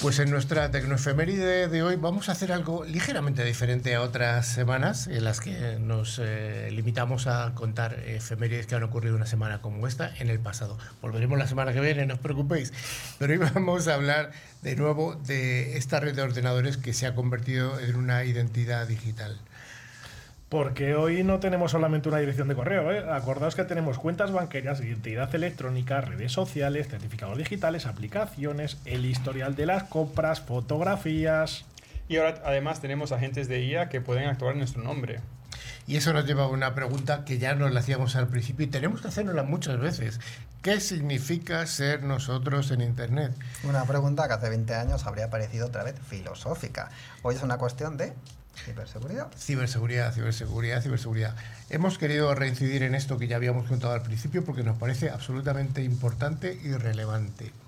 Pues en nuestra tecnoefeméride de hoy vamos a hacer algo ligeramente diferente a otras semanas en las que nos limitamos a contar efemérides que han ocurrido una semana como esta en el pasado. Volveremos la semana que viene, no os preocupéis. Pero hoy vamos a hablar de nuevo de esta red de ordenadores que se ha convertido en una identidad digital. Porque hoy no tenemos solamente una dirección de correo, ¿eh? Acordaos que tenemos cuentas banquerias, identidad electrónica, redes sociales, certificados digitales, aplicaciones, el historial de las compras, fotografías. Y ahora además tenemos agentes de IA que pueden actuar en nuestro nombre. Y eso nos lleva a una pregunta que ya nos la hacíamos al principio y tenemos que hacernosla muchas veces. ¿Qué significa ser nosotros en Internet? Una pregunta que hace 20 años habría parecido otra vez filosófica. Hoy es una cuestión de ciberseguridad. Ciberseguridad. Hemos querido reincidir en esto que ya habíamos contado al principio porque nos parece absolutamente importante y relevante.